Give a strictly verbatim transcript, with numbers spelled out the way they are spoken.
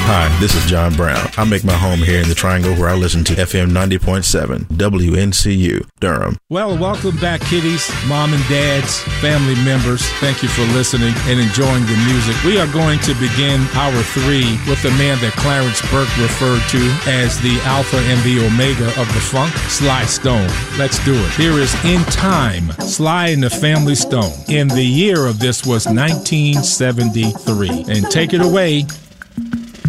Hi, this is John Brown. I make my home here in the Triangle where I listen to F M ninety point seven, W N C U, Durham. Well, welcome back, kiddies, mom and dads, family members. Thank you for listening and enjoying the music. We are going to begin hour three with the man that Clarence Burke referred to as the Alpha and the Omega of the funk, Sly Stone. Let's do it. Here is In Time, Sly and the Family Stone. And the year of this was nineteen seventy-three. And take it away,